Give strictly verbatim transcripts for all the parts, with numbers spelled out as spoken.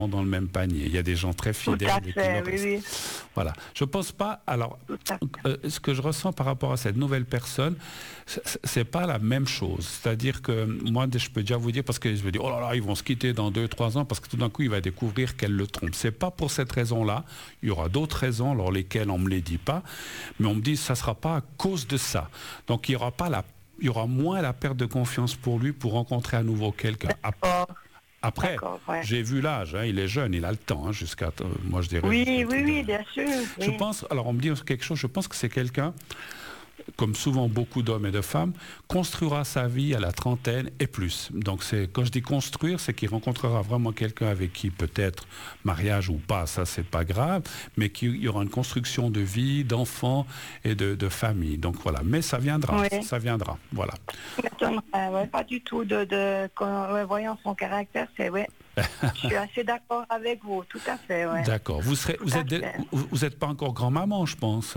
dans le même panier. Il y a des gens très Tout fidèles. à et qui fait, le oui, restent. oui. Voilà. Je pense pas. Alors, Tout à fait. euh, ce que je ressens par rapport à cette nouvelle personne, c'est c'est pas la même chose. C'est-à-dire que moi, je peux déjà vous dire, parce que je me dis, oh là là, ils vont se quitter dans deux, trois ans, parce que tout d'un coup, il va découvrir qu'elle le trompe. C'est pas pour cette raison-là. Il y aura d'autres raisons, alors lesquelles on me les dit pas, mais on me dit, ça sera pas à cause de ça. Donc, il y aura pas la, il y aura moins la perte de confiance pour lui pour rencontrer à nouveau quelqu'un. Oh, Après, d'accord, ouais. j'ai vu l'âge, hein, il est jeune, il a le temps, hein, jusqu'à, euh, moi je dirais... Oui, jusqu'à- oui, oui, bien sûr. Je Oui. pense, alors on me dit quelque chose, je pense que c'est quelqu'un, comme souvent beaucoup d'hommes et de femmes, construira sa vie à la trentaine et plus. Donc c'est, quand je dis construire, c'est qu'il rencontrera vraiment quelqu'un avec qui peut-être mariage ou pas, ça c'est pas grave, mais qu'il y aura une construction de vie, d'enfants et de, de famille. Donc voilà, mais ça viendra, Oui. ça viendra, voilà. Ça m'étonnerait, ouais, pas du tout. De, de, quand- ouais, voyant son caractère, c'est ouais. Je suis assez d'accord avec vous, tout à fait, ouais. D'accord. Vous serez, Tout vous à êtes, dé- fait. vous vous êtes pas encore grand-maman, je pense.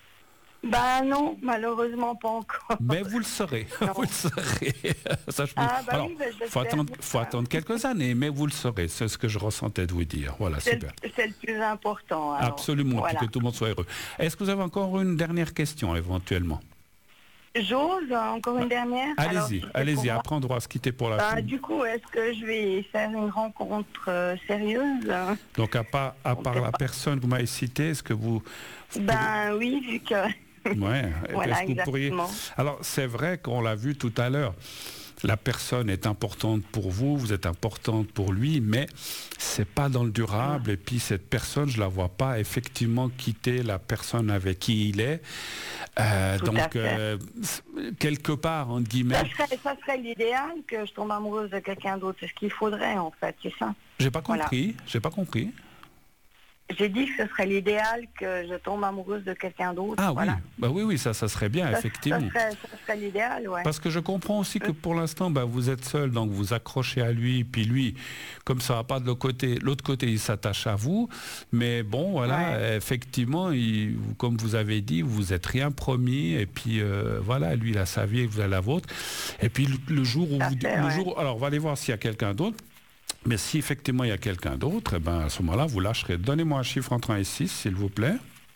Ben non, malheureusement pas encore. Mais vous le serez, Non. vous le serez. Ça, je peux- Ah, bah Alors, oui, bah, j'espère. faut attendre, faut attendre quelques années, mais vous le serez. C'est ce que je ressentais de vous dire. Voilà, C'est super. le, c'est le plus important. alors. Absolument, Voilà. puis que tout le monde soit heureux. Est-ce que vous avez encore une dernière question, éventuellement? J'ose, encore une dernière. Alors, Allez-y, si c'est allez-y. pour moi. Après, on doit se quitter pour la Bah, fin. du coup, est-ce que je vais faire une rencontre euh, sérieuse hein? Donc, à part, à part la personne que vous m'avez citée, est-ce que vous... vous Ben oui, vu que... pourriez- Ouais. Voilà, Est-ce que vous pourriez... exactement. Alors, c'est vrai qu'on l'a vu tout à l'heure. La personne est importante pour vous, vous êtes importante pour lui, mais c'est pas dans le durable. Et puis cette personne, je la vois pas effectivement quitter la personne avec qui il est. Euh, Tout à donc fait. euh, quelque part entre guillemets, Ça serait, ça serait l'idéal que je tombe amoureuse de quelqu'un d'autre. C'est ce qu'il faudrait, en fait, c'est ça. j'ai pas Voilà. compris, j'ai pas compris. J'ai dit que ce serait l'idéal que je tombe amoureuse de quelqu'un d'autre. Ah voilà. oui, bah oui, oui, ça, ça serait bien Ça, effectivement. ça serait, ça serait l'idéal, ouais. Parce que je comprends aussi que pour l'instant, bah, vous êtes seul, donc vous accrochez à lui, puis lui, comme ça va pas de l'autre côté, l'autre côté, il s'attache à vous. Mais bon, voilà, Ouais. effectivement, il, comme vous avez dit, vous êtes rien promis, et puis euh, voilà, lui, il a sa vie et vous avez la vôtre. Et puis le, le jour où Tout à vous, fait, le ouais. jour, alors on va aller voir s'il y a quelqu'un d'autre. Mais si effectivement il y a quelqu'un d'autre, eh ben, à ce moment-là, vous lâcherez. Donnez-moi un chiffre entre un et six, s'il vous plaît.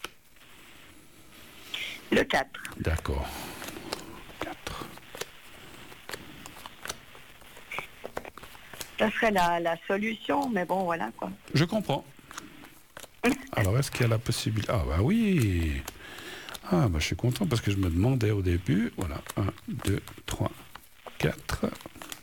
Le quatre. D'accord. quatre. Ça serait la, la solution, mais bon, voilà, quoi. Je comprends. Alors, est-ce qu'il y a la possibilité... Ah, bah oui. Ah, bah je suis content parce que je me demandais au début. Voilà, un, deux, trois, quatre.